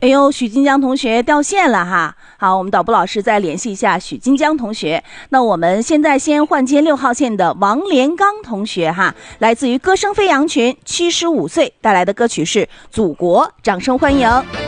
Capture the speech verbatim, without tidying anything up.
哎呦，许金江同学掉线了哈。好，我们导播老师再联系一下许金江同学。那我们现在先换接六号线的王连刚同学哈，来自于歌声飞扬群，七十五岁带来的歌曲是《祖国》，掌声欢迎。